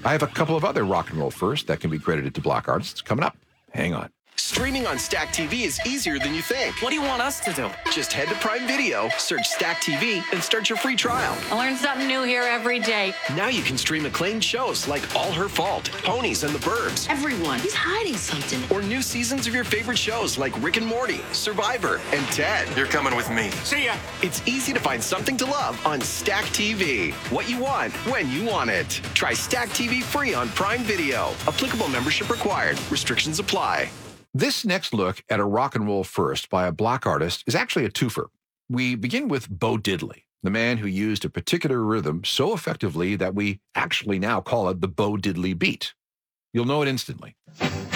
I have a couple of other rock and roll firsts that can be credited to Black artists coming up. Hang on. Streaming on Stack TV is easier than you think. What do you want us to do? Just head to Prime Video, search Stack TV, and start your free trial. I learn something new here every day. Now you can stream acclaimed shows like All Her Fault, Ponies and the Burbs, Everyone is hiding something. or new seasons of your favorite shows like Rick and Morty, Survivor, and Ted. You're coming with me. See ya. It's easy to find something to love on Stack TV. What you want, when you want it. Try Stack TV free on Prime Video. Applicable membership required. Restrictions apply. This next look at a rock and roll first by a Black artist is actually a twofer. We begin with Bo Diddley, the man who used a particular rhythm so effectively that we actually now call it the Bo Diddley beat. You'll know it instantly.